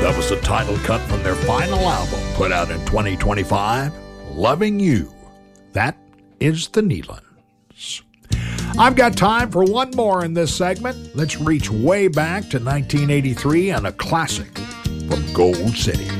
That was the title cut from their final album, put out in 2025, Loving You. That is the Neilands. I've got time for one more in this segment. Let's reach way back to 1983 and a classic from Gold City.